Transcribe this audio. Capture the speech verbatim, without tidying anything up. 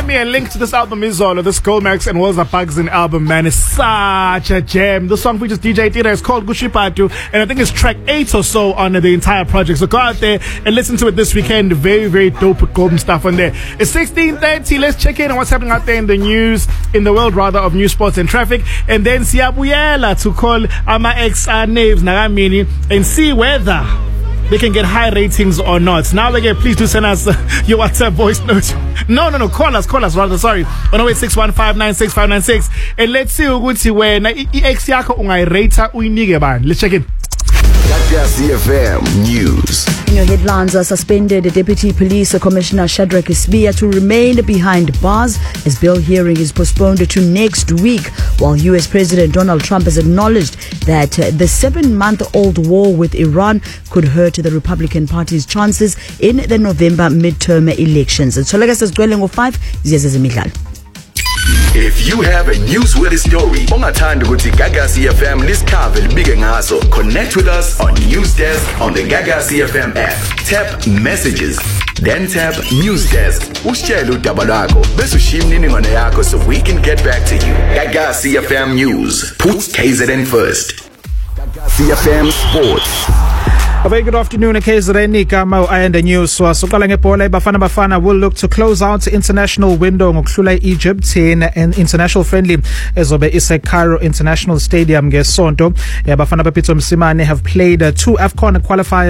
me a link to this album, Izolo, this Goldmax and Walls Are Bugsing album, man. It's such a gem. This song features D J Tira. It's called Gushipatu, and I think it's track eight or so on the entire project. So go out there and listen to it this weekend. Very, very dope with golden stuff on there. It's sixteen thirty. Let's check in on what's happening out there in the news, in the world rather, of news, sports and traffic. And then siyabuyela to call ama ex names Nagamini and see whether they can get high ratings or not. Now again, please do send us uh, your WhatsApp voice note. No, no, no, call us, call us rather, sorry. one oh eight six one five nine six five nine six. And let's see ukuthi wena i-ex yakho ungayirate uyinike bani. Let's check in. Gagasi F M News. In your headlines, are suspended Deputy Police Commissioner Shadrack Isbia to remain behind bars as bail hearing is postponed to next week, while U S President Donald Trump has acknowledged that uh, the seven-month-old war with Iran could hurt the Republican Party's chances in the November midterm elections. And so, like I said, Gweleng of five, Ziyazazimidlalo. If you have a newsworthy story, ongathanda ukuthi Gagasi F M lisikave libike ngaso, connect with us on News Desk on the Gagasi F M app. Tap Messages, then tap News Desk. Usitshele udaba lwakho bese ushiya imininingwane yakho so we can get back to you. Gagasi F M News. Put K Z N first. Gagasi F M Sports. A very good afternoon, K Z N Kama and the news. So Sukala ngepole Bafana Bafana will look to close out the international window ngokuhlula Egypt in an international friendly ezobe ise Cairo International Stadium ngesonto. Bafana Bapitso Msimane have played uh, two AFCON qualifiers